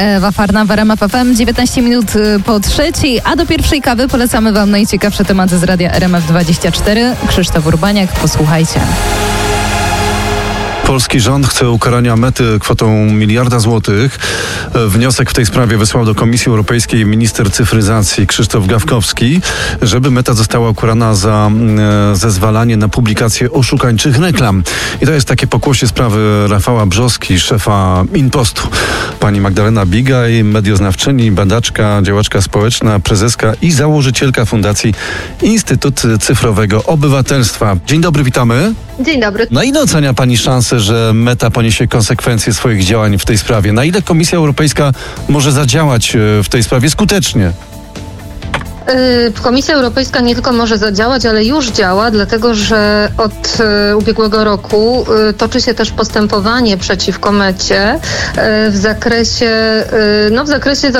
Ewa Farna w RMF FM, 19 minut po 3:00, a do pierwszej kawy polecamy Wam najciekawsze tematy z radia RMF24. Krzysztof Urbaniak, posłuchajcie. Polski rząd chce ukarania Mety kwotą 1 miliarda złotych. Wniosek w tej sprawie wysłał do Komisji Europejskiej minister cyfryzacji Krzysztof Gawkowski, żeby Meta została ukarana za zezwalanie na publikację oszukańczych reklam. I to jest takie pokłosie sprawy Rafała Brzoski, szefa InPostu. Pani Magdalena Bigaj, medioznawczyni, badaczka, działaczka społeczna, prezeska i założycielka Fundacji Instytut Cyfrowego Obywatelstwa. Dzień dobry, witamy. Dzień dobry. Na ile ocenia Pani szansę, że Meta poniesie konsekwencje swoich działań w tej sprawie? Na ile Komisja Europejska może zadziałać w tej sprawie skutecznie? Komisja Europejska nie tylko może zadziałać, ale już działa, dlatego że od ubiegłego roku toczy się też postępowanie przeciwko Mecie w zakresie,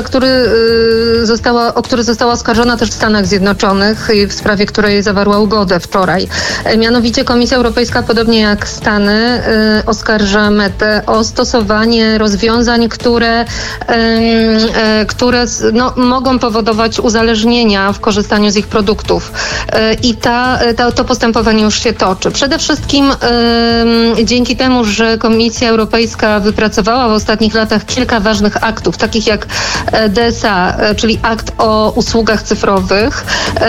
o który została oskarżona też w Stanach Zjednoczonych i w sprawie której zawarła ugodę wczoraj. Mianowicie Komisja Europejska, podobnie jak Stany, oskarża Metę o stosowanie rozwiązań, które mogą powodować uzależnienia w korzystaniu z ich produktów. I to postępowanie już się toczy. Przede wszystkim dzięki temu, że Komisja Europejska wypracowała w ostatnich latach kilka ważnych aktów, takich jak DSA, czyli akt o usługach cyfrowych,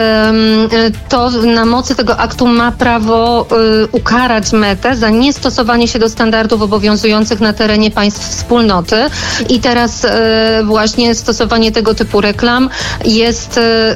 to na mocy tego aktu ma prawo ukarać Metę za niestosowanie się do standardów obowiązujących na terenie państw wspólnoty. I teraz właśnie stosowanie tego typu reklam jest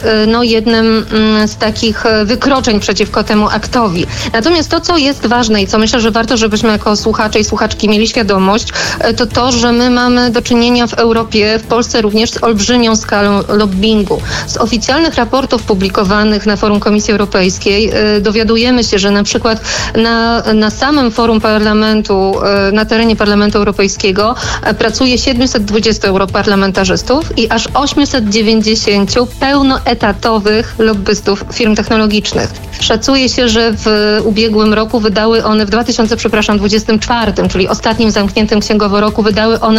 jednym z takich wykroczeń przeciwko temu aktowi. Natomiast to, co jest ważne i co myślę, że warto, żebyśmy jako słuchacze i słuchaczki mieli świadomość, to, że my mamy do czynienia w Europie, w Polsce również z olbrzymią skalą lobbingu. Z oficjalnych raportów publikowanych na forum Komisji Europejskiej dowiadujemy się, że na przykład na samym forum parlamentu, na terenie Parlamentu Europejskiego pracuje 720 europarlamentarzystów i aż 890 pełnoetatowych lobbystów firm technologicznych. Szacuje się, że w ubiegłym roku wydały one, w 2024, czyli ostatnim zamkniętym księgowo roku, wydały one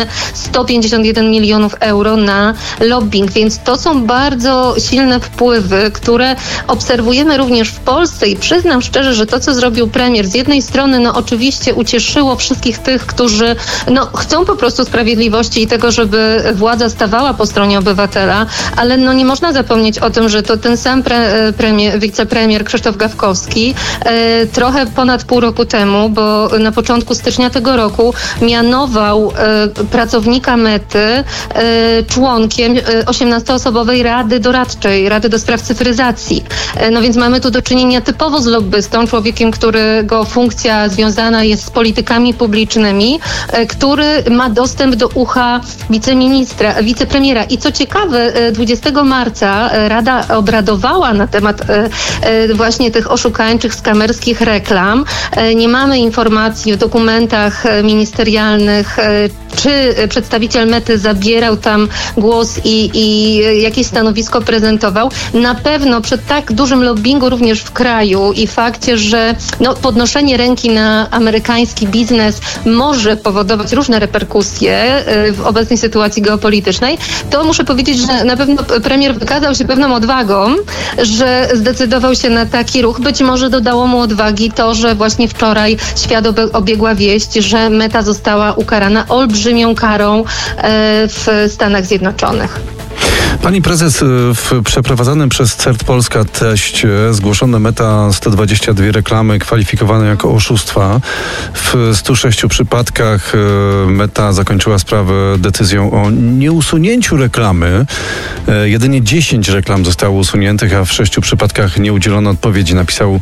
151 milionów euro na lobbying, więc to są bardzo silne wpływy, które obserwujemy również w Polsce i przyznam szczerze, że to, co zrobił premier, z jednej strony oczywiście ucieszyło wszystkich tych, którzy chcą po prostu sprawiedliwości i tego, żeby władza stawała po stronie obywatela, ale nie można zapomnieć o tym, że to ten sam wicepremier Krzysztof Gawkowski trochę ponad pół roku temu, bo na początku stycznia tego roku mianował pracownika Mety członkiem 18-osobowej Rady Doradczej, Rady do Spraw Cyfryzacji. Więc mamy tu do czynienia typowo z lobbystą, człowiekiem, którego funkcja związana jest z politykami publicznymi, który ma dostęp do ucha wicepremiera. I co ciekawe, 20 marca Rada obradowała na temat właśnie tych oszukańczych, skamerskich reklam. Nie mamy informacji w dokumentach ministerialnych, czy przedstawiciel Mety zabierał tam głos i jakieś stanowisko prezentował. Na pewno przy tak dużym lobbingu również w kraju i fakcie, że podnoszenie ręki na amerykański biznes może powodować różne reperkusje w obecnej sytuacji geopolitycznej, to muszę powiedzieć, że na pewno premier wykazał się pewną odwagą, że zdecydował się na taki ruch. Być może dodało mu odwagi to, że właśnie wczoraj świat obiegła wieść, że Meta została ukarana olbrzymią karą w Stanach Zjednoczonych. Pani prezes, w przeprowadzanym przez CERT Polska teście zgłoszono Meta 122 reklamy kwalifikowane jako oszustwa. W 106 przypadkach Meta zakończyła sprawę decyzją o nieusunięciu reklamy. Jedynie 10 reklam zostało usuniętych, a w 6 przypadkach nie udzielono odpowiedzi, napisał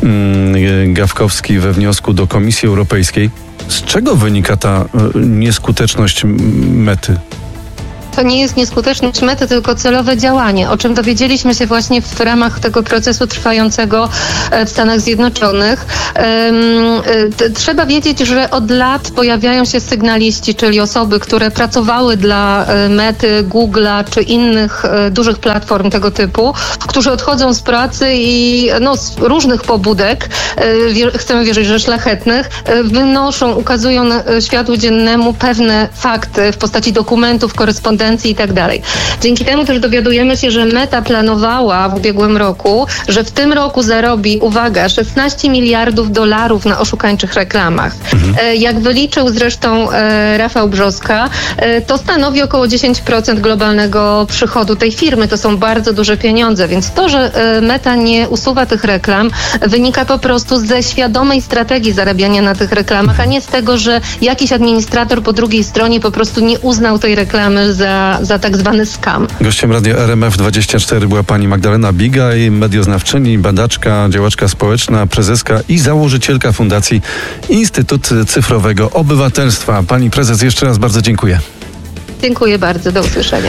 Gawkowski we wniosku do Komisji Europejskiej. Z czego wynika ta nieskuteczność Mety? to nie jest nieskuteczność Mety, tylko celowe działanie, o czym dowiedzieliśmy się właśnie w ramach tego procesu trwającego w Stanach Zjednoczonych. Trzeba wiedzieć, że od lat pojawiają się sygnaliści, czyli osoby, które pracowały dla Mety, Google'a czy innych dużych platform tego typu, którzy odchodzą z pracy i z różnych pobudek, chcemy wierzyć, że szlachetnych, ukazują światu dziennemu pewne fakty w postaci dokumentów, korespondencji i tak dalej. Dzięki temu też dowiadujemy się, że Meta planowała w ubiegłym roku, że w tym roku zarobi, uwaga, $16 miliardów na oszukańczych reklamach. Jak wyliczył zresztą Rafał Brzoska, to stanowi około 10% globalnego przychodu tej firmy. To są bardzo duże pieniądze, więc to, że Meta nie usuwa tych reklam, wynika po prostu ze świadomej strategii zarabiania na tych reklamach, a nie z tego, że jakiś administrator po drugiej stronie po prostu nie uznał tej reklamy za tak zwany scam. Gościem Radia RMF24 była pani Magdalena Bigaj, medioznawczyni, badaczka, działaczka społeczna, prezeska i założycielka Fundacji Instytut Cyfrowego Obywatelstwa. Pani prezes, jeszcze raz bardzo dziękuję. Dziękuję bardzo. Do usłyszenia.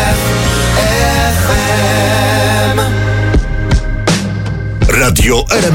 Radio RMF.